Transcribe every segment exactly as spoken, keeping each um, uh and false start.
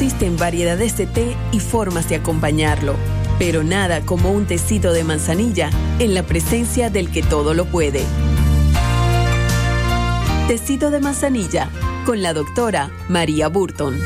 Existen variedades de té y formas de acompañarlo, pero nada como un tecito de manzanilla en la presencia del que todo lo puede. Tecito de manzanilla con la doctora María Burton.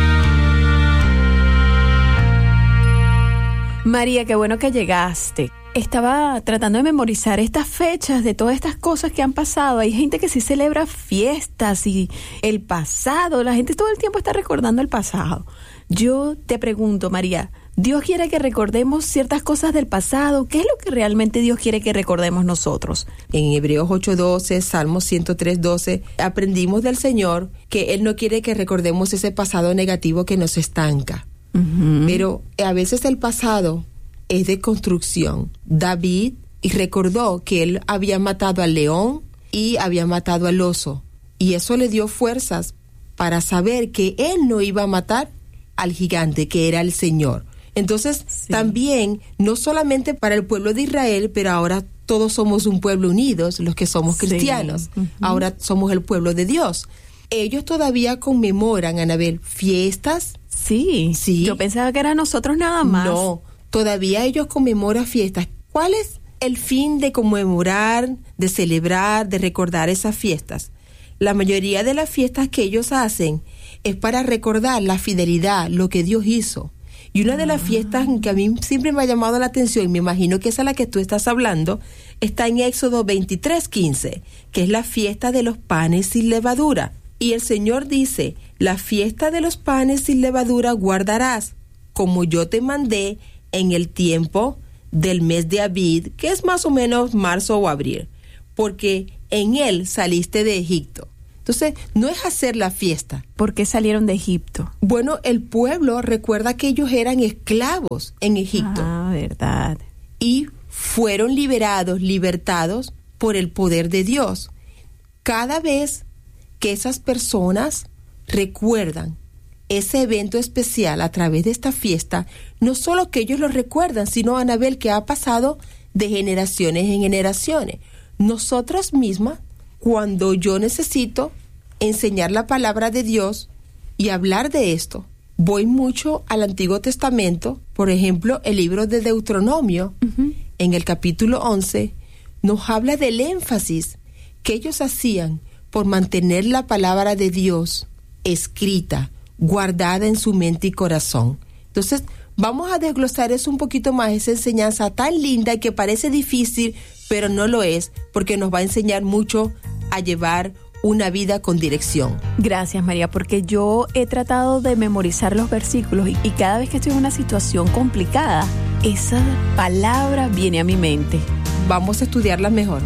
María, qué bueno que llegaste. Estaba tratando de memorizar estas fechas de todas estas cosas que han pasado. Hay gente que sí celebra fiestas y el pasado. La gente todo el tiempo está recordando el pasado. Yo te pregunto, María, ¿Dios quiere que recordemos ciertas cosas del pasado? ¿Qué es lo que realmente Dios quiere que recordemos nosotros? En Hebreos ocho doce, Salmos ciento tres doce, aprendimos del Señor que Él no quiere que recordemos ese pasado negativo que nos estanca. Uh-huh. Pero a veces el pasado es de construcción. David recordó que él había matado al león y había matado al oso, y eso le dio fuerzas para saber que él no iba a matar al gigante, que era el Señor. Entonces, sí. También, no solamente para el pueblo de Israel, pero ahora todos somos un pueblo unidos, los que somos cristianos. Sí. Uh-huh. Ahora somos el pueblo de Dios. Ellos todavía conmemoran, Anabel, fiestas. Sí, sí. Yo pensaba que era nosotros nada más. No. Todavía ellos conmemoran fiestas. ¿Cuál es el fin de conmemorar, de celebrar, de recordar esas fiestas? La mayoría de las fiestas que ellos hacen es para recordar la fidelidad, lo que Dios hizo. Y una de las fiestas que a mí siempre me ha llamado la atención, y me imagino que esa es la que tú estás hablando, está en Éxodo veintitrés quince, que es la fiesta de los panes sin levadura. Y el Señor dice, la fiesta de los panes sin levadura guardarás, como yo te mandé, en el tiempo del mes de Abib, que es más o menos marzo o abril, porque en él saliste de Egipto. Entonces, no es hacer la fiesta. ¿Por qué salieron de Egipto? Bueno, el pueblo recuerda que ellos eran esclavos en Egipto. Ah, verdad. Y fueron liberados, libertados por el poder de Dios. Cada vez que esas personas recuerdan ese evento especial a través de esta fiesta, no solo que ellos lo recuerdan, sino, Anabel, que ha pasado de generaciones en generaciones. Nosotras mismas, cuando yo necesito enseñar la palabra de Dios y hablar de esto, voy mucho al Antiguo Testamento. Por ejemplo, el libro de Deuteronomio, uh-huh. en el capítulo once, nos habla del énfasis que ellos hacían por mantener la palabra de Dios escrita, guardada en su mente y corazón. Entonces, vamos a desglosar eso un poquito más, esa enseñanza tan linda y que parece difícil, pero no lo es, porque nos va a enseñar mucho a llevar una vida con dirección. Gracias, María, porque yo he tratado de memorizar los versículos y, y cada vez que estoy en una situación complicada, esa palabra viene a mi mente. Vamos a estudiarla mejor.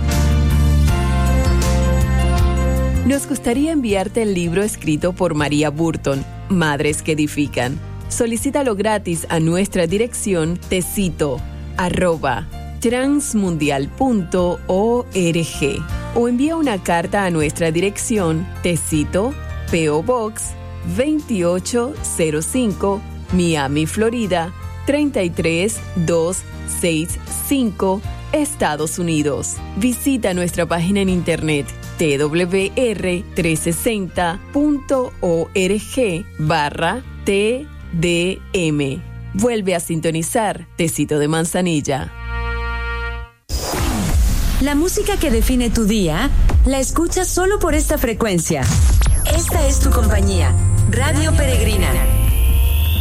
Nos gustaría enviarte el libro escrito por María Burton, Madres que Edifican. Solicítalo gratis a nuestra dirección tecito arroba transmundial punto org o envía una carta a nuestra dirección Tecito, P O Box veintiocho cero cinco, Miami, Florida treinta y tres mil doscientos sesenta y cinco, Estados Unidos. Visita nuestra página en internet t w r trescientos sesenta punto org barra T D M. Vuelve a sintonizar Tecito de Manzanilla. La música que define tu día la escuchas solo por esta frecuencia. Esta es tu compañía, Radio Peregrina.